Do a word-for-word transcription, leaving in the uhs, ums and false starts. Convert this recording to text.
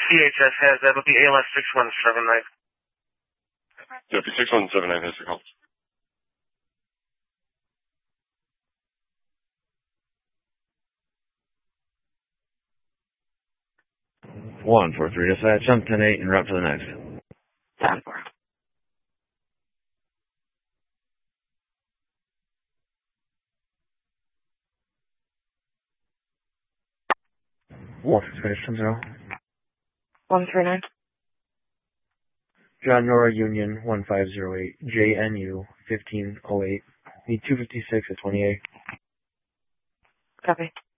C H S has, that'll be A L S six one seven nine. Copy, six one seven nine has the call. one four three dispatch, I'm ten eight and route to the next. ten four. one six five ten zero. one three nine. John Nora Union one five zero eight, J N U fifteen oh eight, need two fifty-six at twenty-eight. Copy.